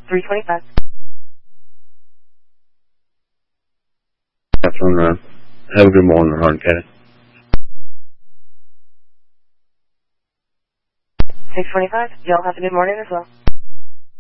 325. Afternoon, have a good morning, Hardin County. 625. Y'all have a good morning as well.